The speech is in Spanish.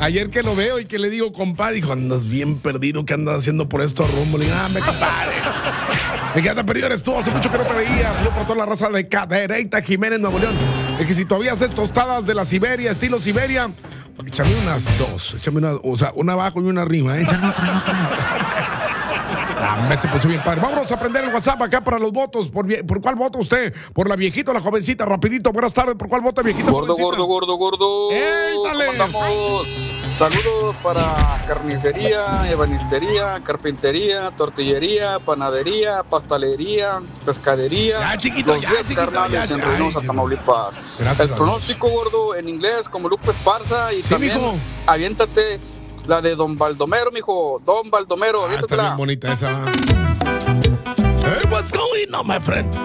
Ayer que lo veo y que le digo, compadre, dijo, andas bien perdido, ¿qué andas haciendo por esto rumbo? Le digo, me compadre. El que anda perdido eres tú, hace mucho que no te veía. Saludos por toda la raza de Cadereyta, Jiménez, Nuevo León. Es que si todavía haces tostadas de la Siberia, estilo Siberia, échame unas dos, échame una, o sea, una abajo y una arriba, échame otra. Me se puso bien padre. Vámonos a aprender el WhatsApp acá para los votos. ¿Por cuál vota usted? ¿Por la viejita o la jovencita? Rapidito, buenas tardes. ¿Por cuál vota, viejita? Gordo, jovencita? gordo. ¡Ey, dale! ¿Cómo andamos? Saludos para carnicería, ebanistería, carpintería, tortillería, panadería, pastelería, pescadería. Ya, chiquito, los ya, 10 chiquito, carnales ya, en ya. Reynosa, Ay, Tamaulipas. gracias, El pronóstico, gordo, en inglés como Lupe Esparza. Y también mijo. aviéntate la de Don Baldomero, mijo. Don Baldomero, Está aviéntatela. bien bonita esa. Hey, what's going on, my friend?